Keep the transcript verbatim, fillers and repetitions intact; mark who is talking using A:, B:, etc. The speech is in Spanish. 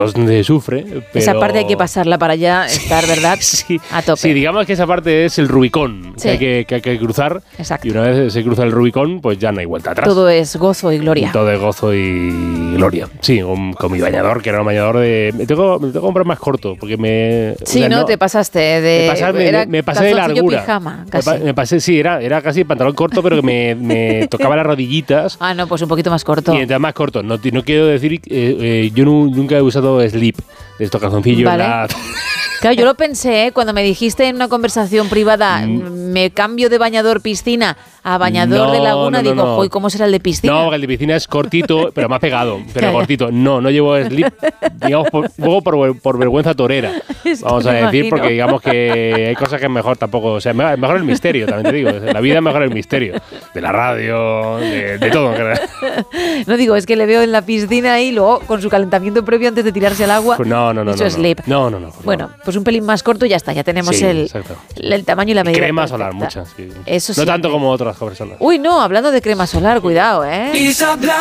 A: de sufre. Pero...
B: Esa parte hay que pasarla para ya estar, ¿verdad?
A: sí,
B: a tope.
A: Sí, digamos que esa parte es el Rubicón sí. que, hay que, que hay que cruzar.
B: Exacto.
A: Y una vez se cruza el Rubicón, pues ya no hay vuelta atrás.
B: Todo es gozo y gloria.
A: Todo es gozo y gloria. Sí, un, con mi bañador, que era un bañador de... Me tengo, me tengo que comprar más corto, porque me...
B: Sí,
A: o sea,
B: no,
A: no,
B: te pasaste de...
A: Me, pasaba, me, me pasé de largura.
B: Pijama, casi.
A: Me, me pasé, sí, era, era casi pantalón corto, pero que me, me tocaba las rodillitas.
B: Ah, no, pues un poquito más corto.
A: Y entonces más corto. No, no quiero decir... Eh, eh, yo no, nunca he usado slip, de estos calzoncillos.
B: Vale.
A: La...
B: Claro, yo lo pensé, ¿eh? Cuando me dijiste en una conversación privada,
A: mm.
B: me cambio de bañador piscina a bañador
A: no,
B: de laguna,
A: no, no,
B: digo,
A: no.
B: joy, ¿cómo será el de piscina?
A: No, el de piscina es cortito, pero más pegado, pero
B: Calla.
A: cortito. No, no llevo slip, digamos, por, luego por, por vergüenza torera.
B: Es
A: Vamos
B: que
A: a
B: me
A: decir,
B: imagino.
A: porque digamos que hay cosas que es mejor tampoco, o sea, mejor el misterio, también te digo. La vida es mejor el misterio. De la radio, de, de todo.
B: No digo, es que le veo en la piscina ahí, luego con su calentamiento previo antes de tirarse al agua.
A: No, no, no.
B: Eso
A: no,
B: es slip.
A: No, no, no. no
B: bueno, pues un pelín más corto y ya está, ya tenemos
A: sí,
B: el, el tamaño y la medida.
A: Crema
B: perfecta.
A: solar, muchas. Sí.
B: Eso sí.
A: No tanto como otras personas.
B: Uy, no, hablando de crema solar, cuidado, ¿eh?